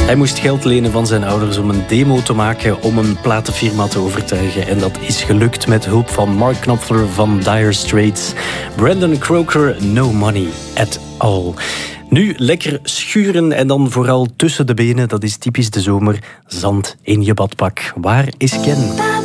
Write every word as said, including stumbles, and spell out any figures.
Hij moest geld lenen van zijn ouders om een demo te maken om een platenfirma te overtuigen. En dat is gelukt met hulp van Mark Knopfler van Dire Straits. Brandon Croker, no money at all. Nu lekker schuren en dan vooral tussen de benen. Dat is typisch de zomer. Zand in je badpak. Waar is Ken?